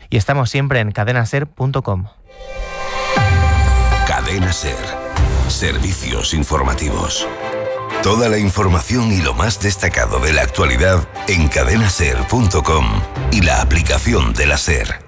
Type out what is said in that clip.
y estamos siempre en cadenaser.com. Cadena Ser. Servicios informativos. Toda la información y lo más destacado de la actualidad en cadenaser.com y la aplicación de la Ser.